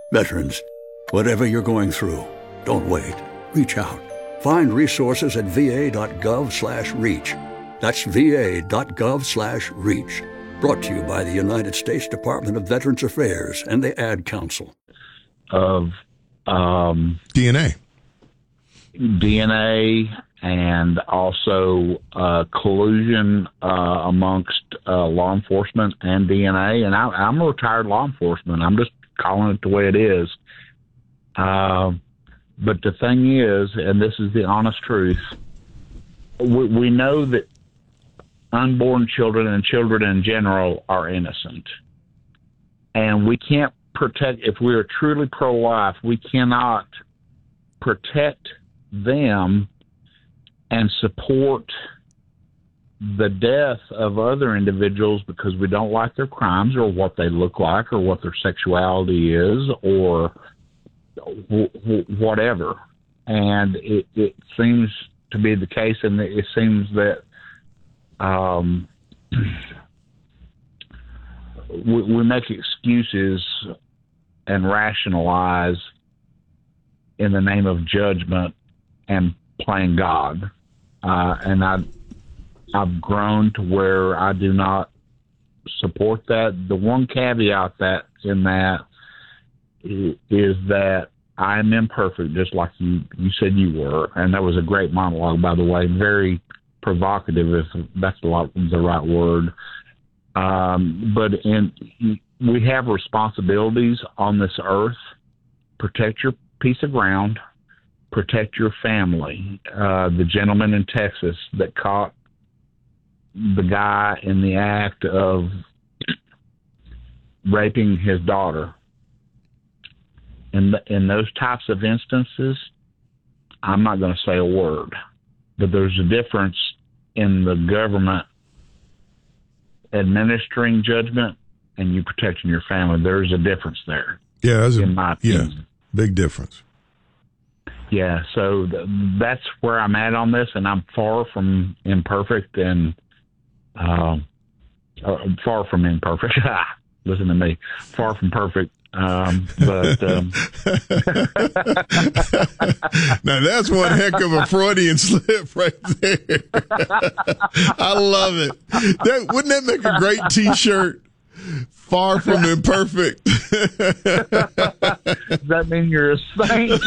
Veterans, whatever you're going through, don't wait. Reach out. Find resources at va.gov/reach. That's va.gov/reach. Brought to you by the United States Department of Veterans Affairs and the Ad Council. Of DNA, and also collusion amongst law enforcement and DNA. And I'm a retired law enforcement. I'm just calling it the way it is. But the thing is, and this is the honest truth, we know that unborn children and children in general are innocent. And we can't protect, if we are truly pro-life, we cannot protect them and support the death of other individuals because we don't like their crimes or what they look like or what their sexuality is or whatever. And it seems to be the case, and it seems that we make excuses and rationalize in the name of judgment and playing God. And I've grown to where I do not support that. The one caveat that is that I'm imperfect, just like you said you were. And that was a great monologue, by the way, very provocative, if that's the right word. But we have responsibilities on this earth. Protect your piece of ground. Protect your family. The gentleman in Texas that caught the guy in the act of raping his daughter. In those types of instances, I'm not going to say a word. But there's a difference in the government administering judgment and you protecting your family. There's a difference there. Yeah, in my opinion. Big difference. Yeah, so that's where I'm at on this, and I'm far from imperfect and far from imperfect. Listen to me, far from perfect. But now that's one heck of a Freudian slip right there. I love it. Wouldn't that make a great T-shirt? Far from imperfect. Does that mean you're a saint?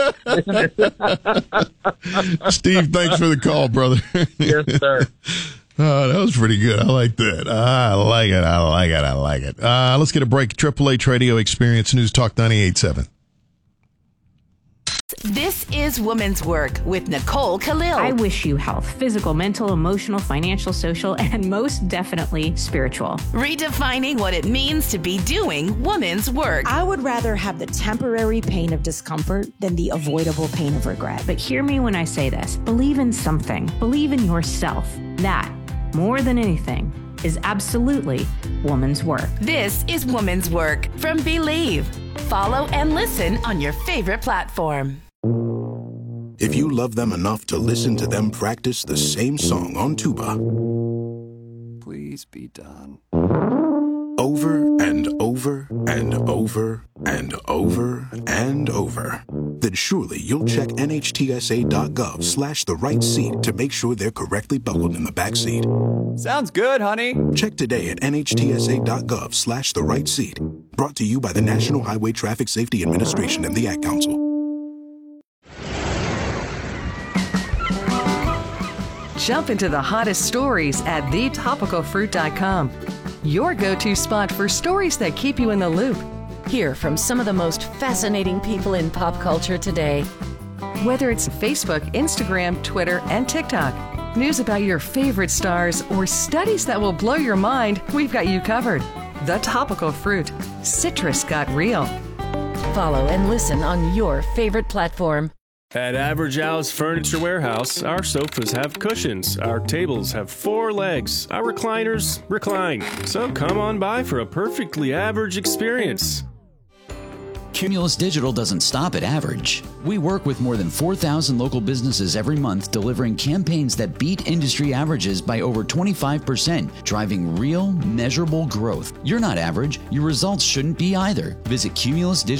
Steve, thanks for the call, brother. Yes, sir. Oh, that was pretty good. I like that. I like it. Let's get a break. Triple H Radio Experience News Talk 98.7. This is Woman's Work with Nicole Khalil. I wish you health, physical, mental, emotional, financial, social, and most definitely spiritual. Redefining what it means to be doing woman's work. I would rather have the temporary pain of discomfort than the avoidable pain of regret. But hear me when I say this. Believe in something. Believe in yourself. That, more than anything, is absolutely woman's work. This is Woman's Work from Believe. Follow and listen on your favorite platform. If you love them enough to listen to them practice the same song on tuba, please be done. Over and over and over and over and over, then surely you'll check NHTSA.gov/the right seat to make sure they're correctly buckled in the back seat. Sounds good, honey. Check today at NHTSA.gov/the right seat. Brought to you by the National Highway Traffic Safety Administration and the Ad Council. Jump into the hottest stories at thetopicalfruit.com. Your go-to spot for stories that keep you in the loop. Hear from some of the most fascinating people in pop culture today. Whether it's Facebook, Instagram, Twitter, and TikTok, news about your favorite stars, or studies that will blow your mind, we've got you covered. The Topical Fruit. Citrus got real. Follow and listen on your favorite platform. At Average Al's Furniture Warehouse, our sofas have cushions, our tables have 4 legs, our recliners recline. So come on by for a perfectly average experience. Cumulus Digital doesn't stop at average. We work with more than 4,000 local businesses every month, delivering campaigns that beat industry averages by over 25%, driving real, measurable growth. You're not average. Your results shouldn't be either. Visit Cumulus Digital.